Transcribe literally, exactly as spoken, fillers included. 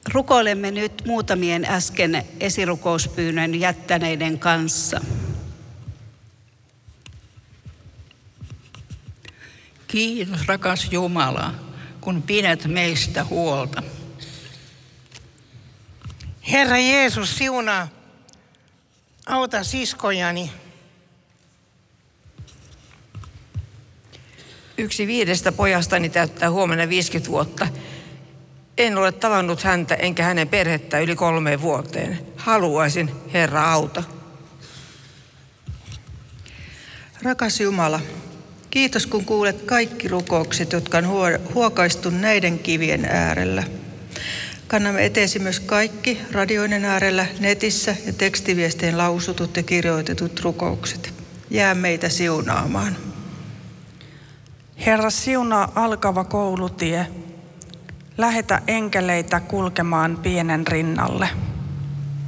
Rukoilemme nyt muutamien äsken esirukouspyynnön jättäneiden kanssa. Kiitos, rakas Jumala, kun pidät meistä huolta. Herra Jeesus, siunaa, auta siskojani. Yksi viidestä pojastani täyttää huomenna viisikymmentä vuotta. En ole tavannut häntä enkä hänen perhettä yli kolmeen vuoteen. Haluaisin, Herra, auta. Rakas Jumala, kiitos kun kuulet kaikki rukoukset, jotka on huokaistu näiden kivien äärellä. Kannamme eteesi myös kaikki radioiden äärellä, netissä ja tekstiviesteen lausutut ja kirjoitetut rukoukset. Jää meitä siunaamaan. Herra, siunaa alkava koulutie. Lähetä enkeleitä kulkemaan pienen rinnalle.